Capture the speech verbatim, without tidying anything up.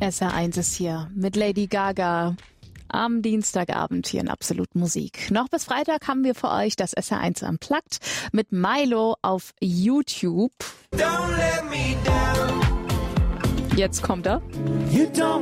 S R eins ist hier mit Lady Gaga am Dienstagabend hier in Absolut Musik. Noch bis Freitag haben wir für euch das S R eins Unplugged mit Milo auf YouTube. Jetzt kommt er.